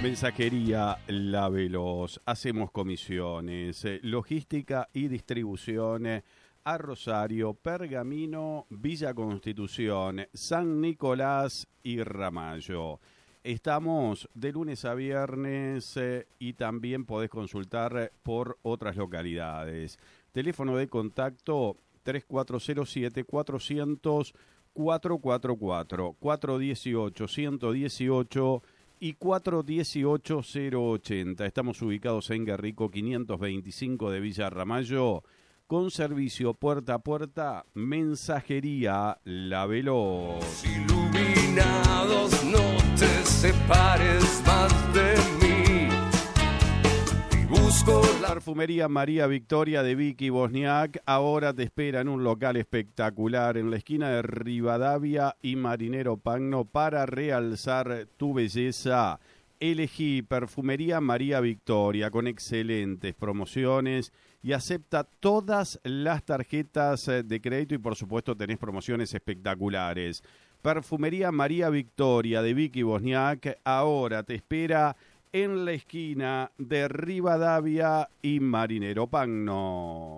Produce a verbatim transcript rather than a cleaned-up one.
Mensajería La Veloz. Hacemos comisiones, eh, logística y distribución eh, a Rosario, Pergamino, Villa Constitución, San Nicolás y Ramallo. Estamos de lunes a viernes eh, y también podés consultar por otras localidades. Teléfono de contacto tres cuatro cero siete, cuatrocientos, cuatrocientos cuarenta y cuatro, cuatro uno ocho, ciento dieciocho y cuatro uno ocho, cero ochenta. Estamos ubicados en Guerrico quinientos veinticinco de Villa Ramallo, con servicio puerta a puerta, mensajería La Veloz. Iluminados, no te separes más de mí. Y busco la Perfumería María Victoria de Vicky Bosniak ahora te espera en un local espectacular en la esquina de Rivadavia y Marinero Pagno para realzar tu belleza. Elegí Perfumería María Victoria con excelentes promociones y acepta todas las tarjetas de crédito y por supuesto tenés promociones espectaculares. Perfumería María Victoria de Vicky Bosniak ahora te espera en la esquina de Rivadavia y Marinero Pagno.